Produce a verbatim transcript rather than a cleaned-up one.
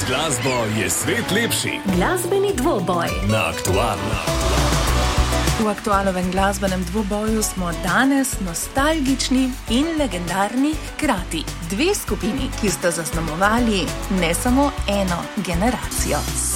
glasbo je svet lepši. Glasbeni dvoboj Na Aktualno. V aktualnem glasbenem dvoboju smo danes nostalgični in legendarni hkrati. Dve skupini, ki sta zaznamovali ne samo eno generacijo.